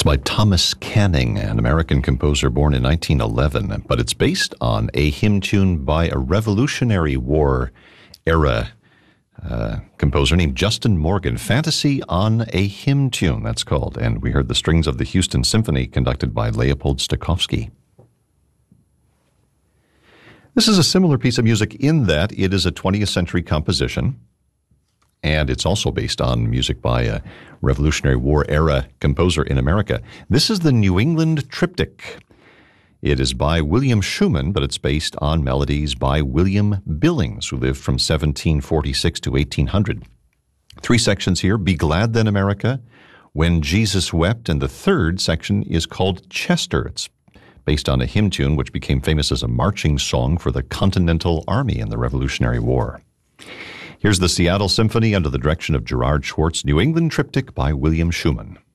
It's by Thomas Canning, an American composer born in 1911, but it's based on a hymn tune by a Revolutionary War era composer named Justin Morgan. Fantasy on a Hymn Tune, that's called. And we heard the strings of the Houston Symphony conducted by Leopold Stokowski. This is a similar piece of music in that it is a 20th century composition, and it's also based on music by a Revolutionary War era composer in America. This is the New England Triptych. It is by William Schumann, but it's based on melodies by William Billings, who lived from 1746 to 1800. Three sections here: Be Glad Then, America, When Jesus Wept, and the third section is called Chester. It's based on a hymn tune which became famous as a marching song for the Continental Army in the Revolutionary War. Here's the Seattle Symphony under the direction of Gerard Schwartz, New England Triptych by William Schumann.